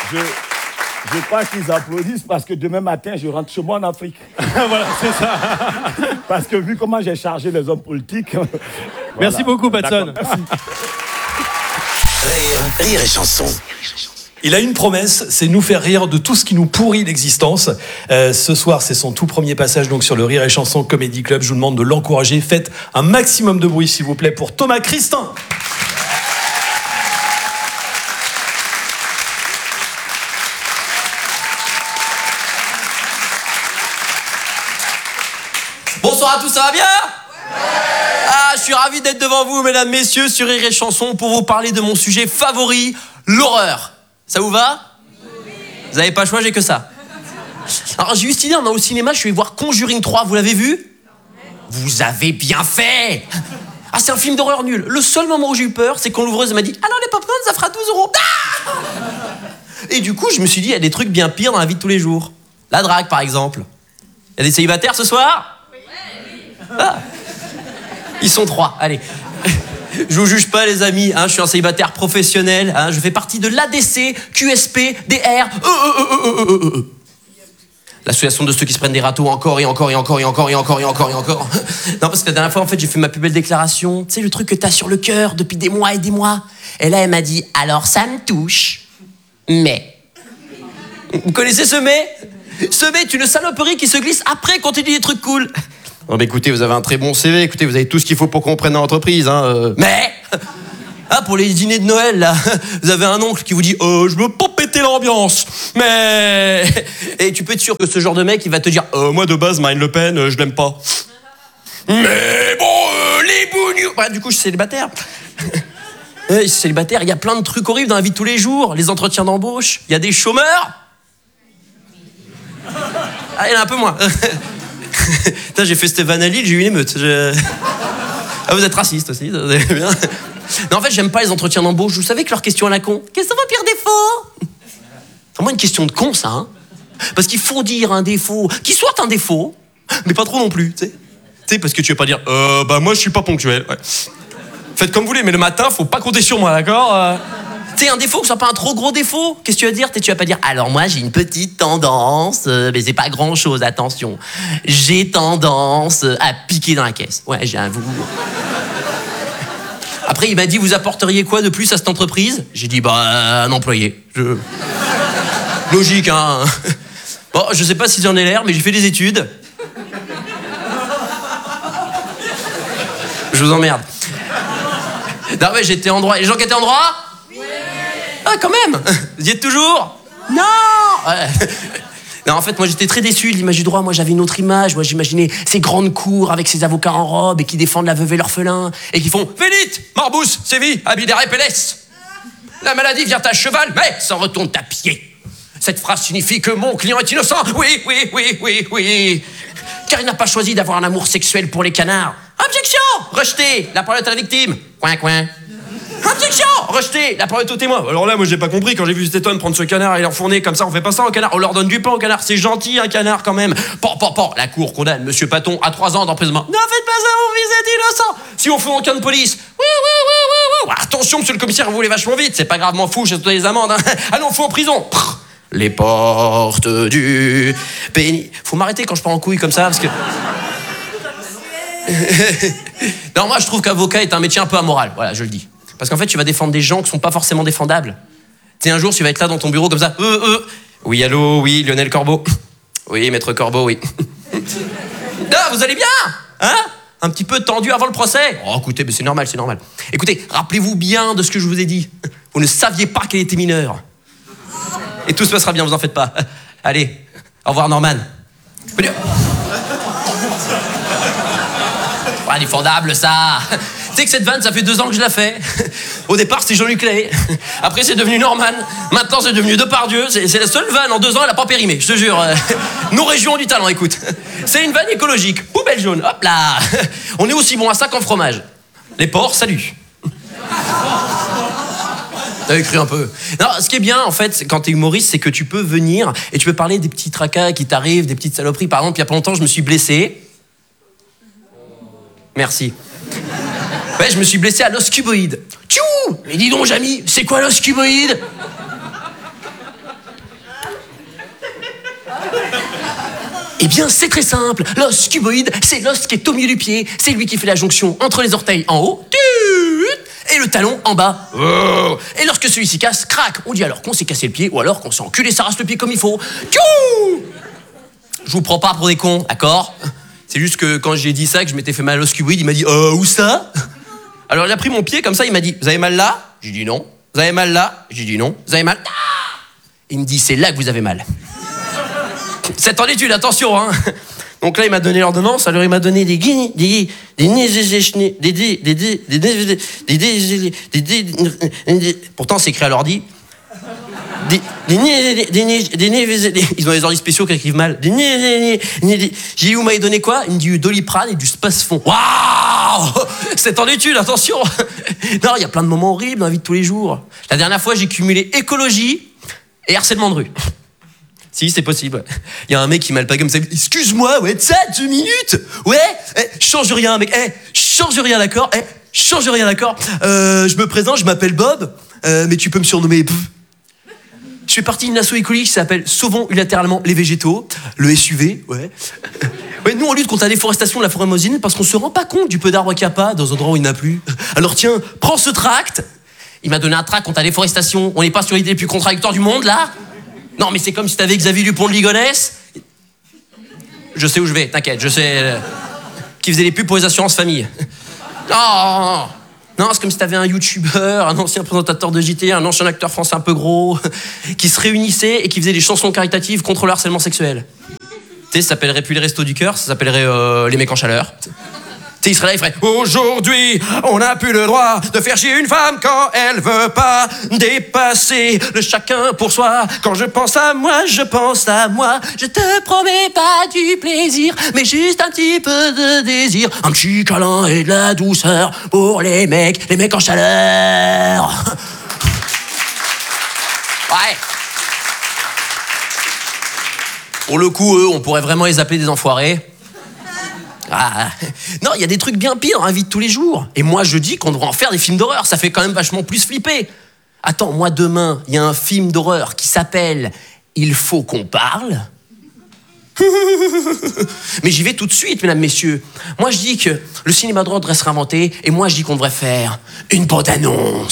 Je crois qu'ils applaudissent parce que demain matin, je rentre chez moi en Afrique. Voilà, c'est ça. Parce que vu comment j'ai chargé les hommes politiques... Merci beaucoup, Patson. Merci. Rire et chanson. Il a une promesse, c'est nous faire rire de tout ce qui nous pourrit l'existence. Ce soir, c'est son tout premier passage donc sur le Rire et Chanson Comedy Club. Je vous demande de l'encourager. Faites un maximum de bruit, s'il vous plaît, pour Thomas Christin. Bonsoir à tous, ça va bien ? Ah, je suis ravi d'être devant vous, mesdames, messieurs, sur Rire et Chanson, pour vous parler de mon sujet favori, l'horreur. Ça vous va ? Vous n'avez pas le choix, j'ai que ça. Alors, j'ai eu cette idée, on est au cinéma, je suis allé voir Conjuring 3, vous l'avez vu ? Vous avez bien fait ! Ah, c'est un film d'horreur nul. Le seul moment où j'ai eu peur, c'est quand l'ouvreuse m'a dit « Alors, les popcorns, ça fera 12 €. Ah !» Et du coup, je me suis dit, il y a des trucs bien pires dans la vie de tous les jours. La drague, par exemple. Il y a des célibataires ce soir ? Ah. Ils sont 3, allez. Je vous juge pas, les amis, hein, je suis un célibataire professionnel, hein, je fais partie de l'ADC, QSP, DR, l'association de ceux qui se prennent des râteaux encore et encore et encore et encore et encore et encore et encore. Non, parce que la dernière fois, en fait, j'ai fait ma plus belle déclaration. Tu sais, le truc que t'as sur le cœur depuis des mois et des mois. Et là, elle m'a dit, alors ça me touche, mais... Vous connaissez ce mais ? Ce mais est une saloperie qui se glisse après quand tu dis des trucs cool. Oh, bah écoutez, vous avez un très bon CV, écoutez, vous avez tout ce qu'il faut pour qu'on prenne dans l'entreprise, hein. Mais ah, pour les dîners de Noël, là, vous avez un oncle qui vous dit je veux pas péter l'ambiance, mais... Et tu peux être sûr que ce genre de mec, il va te dire moi de base, Marine Le Pen, je l'aime pas. Mais bon, les bougnous... Bah, du coup, je suis célibataire. Je suis célibataire, il y a plein de trucs horribles dans la vie de tous les jours. Les entretiens d'embauche, il y a des chômeurs. Ah, il y en a un peu moins. Putain, j'ai fait Stéphane à Lille, j'ai eu une émeute. Ah, vous êtes raciste aussi, vous allez bien. Non, en fait, j'aime pas les entretiens d'embauche. Vous savez que leurs questions à la con, quels sont vos pires défauts ? C'est vraiment une question de con, ça, hein. Parce qu'il faut dire un défaut qui soit un défaut, mais pas trop non plus, tu sais. Tu sais, parce que tu veux pas dire, bah moi je suis pas ponctuel. Ouais. Faites comme vous voulez, mais le matin, faut pas compter sur moi, d'accord ? Tu sais, un défaut, que ce soit pas un trop gros défaut. Qu'est-ce que tu vas dire ? Tu vas pas dire, alors moi j'ai une petite tendance, mais c'est pas grand chose, attention. J'ai tendance à piquer dans la caisse. Ouais, j'avoue. Après, il m'a dit, vous apporteriez quoi de plus à cette entreprise ? J'ai dit, un employé. Logique, hein. Bon, je sais pas si j'en ai l'air, mais j'ai fait des études. Je vous emmerde. Non, mais j'étais en droit. Les gens qui étaient en droit ? Ah, quand même. Vous y êtes toujours ? Non. Ouais. Non, en fait, moi, j'étais très déçu de l'image du droit. Moi, j'avais une autre image. Moi, j'imaginais ces grandes cours avec ces avocats en robe et qui défendent la veuve et l'orphelin et qui font « Vélite, Marbousse, Séville, Abidère et Pélès. La maladie vient à cheval, mais s'en retourne à pied. Cette phrase signifie que mon client est innocent. Oui, oui, oui, oui, oui. Car il n'a pas choisi d'avoir un amour sexuel pour les canards. Objection. Rejeté. La parole est à la victime. Coin, coin. Objection. Rejeté. La parole est au témoin. Alors là, moi, j'ai pas compris quand j'ai vu cet étonne prendre ce canard et l'enfourner comme ça. On fait pas ça au canard. On leur donne du pain au canard. C'est gentil, un canard, quand même. La cour condamne Monsieur Paton à 3 ans d'emprisonnement. Ne faites pas ça, mon fils est innocent. Si on fait aucun de police. Oui. Attention, monsieur le commissaire, vous voulez vachement vite. C'est pas grave, m'en fous, j'ai toutes les amendes. Hein. Allons, faut en prison. Les portes du pénis. Faut m'arrêter quand je pars en couille comme ça, parce que... Non, moi, je trouve qu'avocat est un métier un peu amoral. Voilà, je le dis. Parce qu'en fait, tu vas défendre des gens qui sont pas forcément défendables. Tu sais, un jour, tu vas être là dans ton bureau comme ça. Oui, allô, oui, Lionel Corbeau. Oui, maître Corbeau, oui. Ah, vous allez bien ? Hein ? Un petit peu tendu avant le procès ? Oh, écoutez, mais c'est normal. Écoutez, rappelez-vous bien de ce que je vous ai dit. Vous ne saviez pas qu'elle était mineure. Et tout se passera bien, vous en faites pas. Allez, au revoir, Norman. Indéfendable, ça. Tu sais que cette vanne, ça fait 2 ans que je la fais. Au départ, c'était Jean-Luc Lay. Après, c'est devenu Norman. Maintenant, c'est devenu Depardieu. C'est la seule vanne en 2 ans, elle a pas périmé, je te jure. Nos régions ont du talent, écoute. C'est une vanne écologique. Poubelle jaune, hop là. On est aussi bon à ça qu'en fromage. Les porcs, salut. T'as écrit un peu. Non, ce qui est bien, en fait, quand t'es humoriste, c'est que tu peux venir et tu peux parler des petits tracas qui t'arrivent, des petites saloperies. Par exemple, il y a pas longtemps, je me suis blessé. Merci. Ouais, je me suis blessé à l'os cuboïde. Tchou! Mais dis donc, Jamy, c'est quoi l'os cuboïde? Eh bien, c'est très simple. L'os cuboïde, c'est l'os qui est au milieu du pied. C'est lui qui fait la jonction entre les orteils en haut et le talon en bas. Et lorsque celui-ci casse, crac, on dit alors qu'on s'est cassé le pied ou alors qu'on s'est enculé sa race le pied comme il faut. Je vous prends pas pour des cons, d'accord? C'est juste que quand j'ai dit ça, que je m'étais fait mal à l'os cuboïde, il m'a dit où ça? Alors il a pris mon pied comme ça, il m'a dit vous avez mal là? J'ai dit non. Vous avez mal là? J'ai dit non. Vous avez mal? Il me dit c'est là que vous avez mal. C'est en étude, attention, hein. Donc là, il m'a donné l'ordonnance, alors il m'a donné pourtant, c'est écrit à l'ordi. Ils ont des ordis spéciaux qui écrivent mal. J'ai dit, vous m'avez donné quoi? Il me dit du Doliprane et du Spasfon. Waouh! C'est en étude, attention. Non, il y a plein de moments horribles dans la vie de tous les jours. La dernière fois, j'ai cumulé écologie et harcèlement de rue. Si, c'est possible. Il y a un mec qui m'a le pas comme ça. Excuse-moi, ouais, ça, 2 minutes. Ouais, change rien, mec. Change rien, d'accord. Change rien, d'accord. Je me présente, je m'appelle Bob, mais tu peux me surnommer. Je fais partie d'une asso écologique qui s'appelle Sauvons unilatéralement les végétaux, le SUV, ouais. Ouais, nous, on lutte contre la déforestation de la forêt amazonienne parce qu'on se rend pas compte du peu d'arbres qu'il n'y a pas dans un endroit où il n'y en a plus. Alors tiens, prends ce tract. Il m'a donné un tract contre la déforestation. On n'est pas sur l'idée les plus contradictoires du monde, là? Non, mais c'est comme si t'avais Xavier Dupont de Ligonnès. Je sais où je vais, t'inquiète, je sais. Qui faisait les pubs pour les assurances famille. Non, c'est comme si t'avais un youtubeur, un ancien présentateur de JT, un ancien acteur français un peu gros, qui se réunissaient et qui faisaient des chansons caritatives contre le harcèlement sexuel. Tu sais, ça s'appellerait plus les Restos du Cœur, ça s'appellerait les mecs en chaleur. Tu sais, il serait là, il ferait « Aujourd'hui, on n'a plus le droit de faire chier une femme quand elle veut pas dépasser le chacun pour soi. Quand je pense à moi, je pense à moi. Je te promets pas du plaisir, mais juste un petit peu de désir. Un petit câlin et de la douceur pour les mecs en chaleur. » Ouais. Pour le coup, eux, on pourrait vraiment les appeler des enfoirés. Ah, non, il y a des trucs bien pires dans la vie de tous les jours. Et moi, je dis qu'on devrait en faire des films d'horreur. Ça fait quand même vachement plus flipper. Attends, moi, demain, il y a un film d'horreur qui s'appelle « Il faut qu'on parle ». Mais j'y vais tout de suite, mesdames, messieurs. Moi, je dis que le cinéma d'horreur devrait se réinventer. Et moi, je dis qu'on devrait faire une bande-annonce.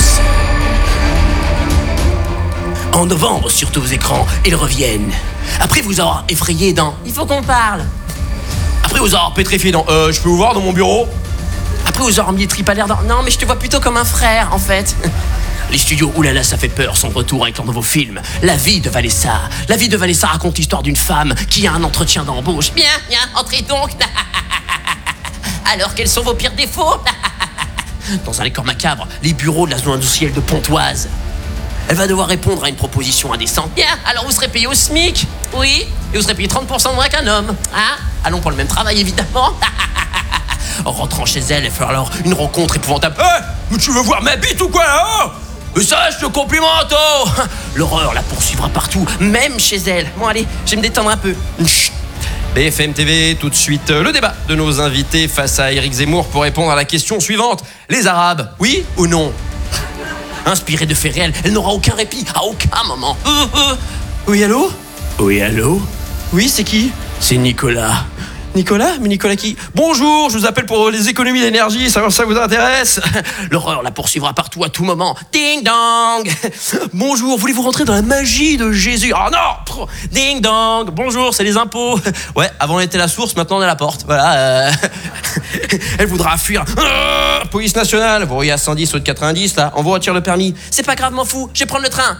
En novembre, sur tous vos écrans, ils reviennent. Après vous avoir effrayé dans « Il faut qu'on parle ». Après vous avoir pétrifié dans je peux vous voir dans mon bureau. Après vous avoir mis les tripes à l'air dans non mais je te vois plutôt comme un frère en fait. Les studios Oulala ça fait peur sont de retour avec leur nouveau film La vie de Vanessa. La vie de Vanessa raconte l'histoire d'une femme qui a un entretien d'embauche. Bien, entrez donc. Alors quels sont vos pires défauts? Dans un décor macabre, les bureaux de la zone industrielle de Pontoise. Elle va devoir répondre à une proposition indécente. Bien, alors vous serez payé au SMIC. Oui, et vous serez payé 30% moins qu'un homme. Hein? Allons pour le même travail, évidemment. En rentrant chez elle, elle fait alors une rencontre épouvantable. Mais tu veux voir ma bite ou quoi, là? Mais ça, je te complimente, oh. L'horreur la poursuivra partout, même chez elle. Bon, allez, je vais me détendre un peu. Chut. BFM TV, tout de suite, le débat de nos invités face à Éric Zemmour pour répondre à la question suivante. Les Arabes, oui ou non? Inspirée de faits réels, elle n'aura aucun répit, à aucun moment. Oui, allô? Oui, allô? Oui, c'est qui? C'est Nicolas. Nicolas? Mais Nicolas qui? Bonjour, je vous appelle pour les économies d'énergie, ça vous intéresse? L'horreur la poursuivra partout à tout moment. Ding dong! Bonjour, voulez-vous rentrer dans la magie de Jésus? Ah non! Ding dong! Bonjour, c'est les impôts. Ouais, avant on était la source, maintenant on est la porte. Voilà. Elle voudra fuir. Police nationale. Bon, il y a 110 au de 90 là. On vous retire le permis. C'est pas grave, m'en fous. Je vais prendre le train.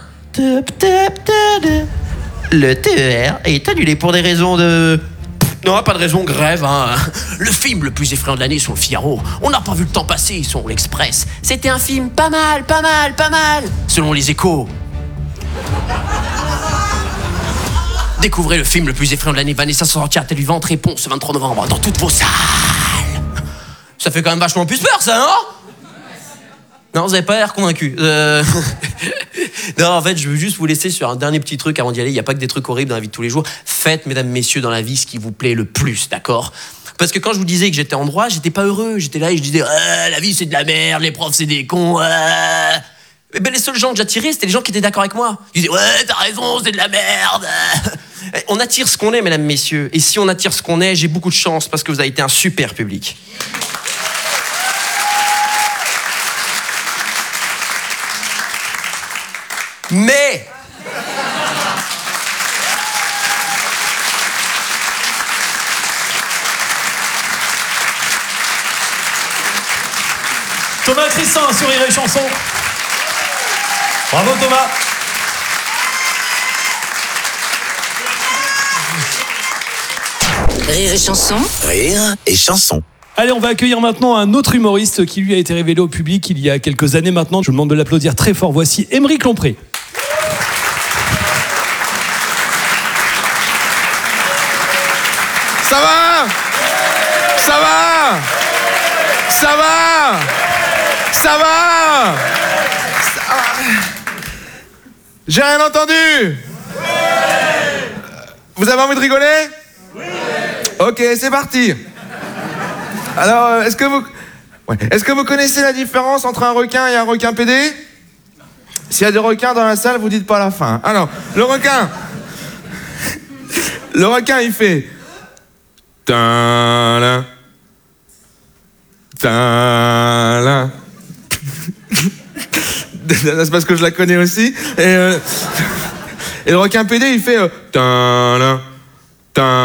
Le TER est annulé pour des raisons de... Non, pas de raison, grève, hein. Le film le plus effrayant de l'année sur le Figaro. On n'a pas vu le temps passer sur l'Express. C'était un film pas mal. Selon les Échos. Découvrez le film le plus effrayant de l'année. Vanessa sortira telle du ventre. Réponse ce 23 novembre dans toutes vos salles. Ça fait quand même vachement plus peur, ça, non? Non, vous avez pas l'air convaincu. Non, en fait, je veux juste vous laisser sur un dernier petit truc avant d'y aller. Il n'y a pas que des trucs horribles dans la vie de tous les jours. Faites, mesdames, messieurs, dans la vie ce qui vous plaît le plus, d'accord? Parce que quand je vous disais que j'étais en droit, j'étais pas heureux. J'étais là et je disais la vie c'est de la merde, les profs c'est des cons. Mais ben, les seuls gens que j'attirais, c'était les gens qui étaient d'accord avec moi. Ils disaient ouais, t'as raison, c'est de la merde. On attire ce qu'on est, mesdames, messieurs. Et si on attire ce qu'on est, j'ai beaucoup de chance parce que vous avez été un super public. Mais... Thomas Cristin sur Rire et Chanson. Bravo Thomas. Rire et Chanson. Rire et Chanson. Allez, on va accueillir maintenant un autre humoriste qui lui a été révélé au public il y a quelques années maintenant. Je vous demande de l'applaudir très fort. Voici Aymeric Lompré. Ça va? Ça va? Ça va? Ça va? J'ai rien entendu. Vous avez envie de rigoler? Ok, c'est parti. Alors, est-ce que vous connaissez la différence entre un requin et un requin pédé? S'il y a des requins dans la salle, vous dites pas la fin. Alors, le requin, il fait... Ta-la. Ta-la. C'est parce que je la connais aussi. Et le requin pédé, il fait... Ta-la. Ta-la.